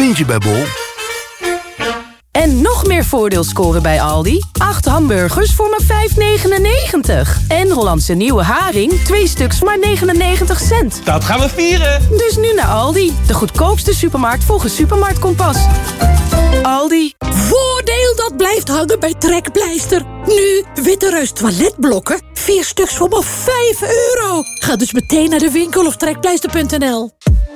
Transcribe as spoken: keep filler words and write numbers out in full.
vind je bij Bol. En nog meer voordeel scoren bij Aldi. acht hamburgers voor maar vijf negenennegentig. En Hollandse nieuwe haring, twee stuks maar negenennegentig cent. Dat gaan we vieren! Dus nu naar Aldi, de goedkoopste supermarkt volgens Supermarktkompas. Aldi. Voordeel dat blijft hangen bij Trekpleister. Nu Witte Reus toiletblokken, vier stuks voor maar vijf euro. Ga dus meteen naar de winkel of trekpleister punt n l.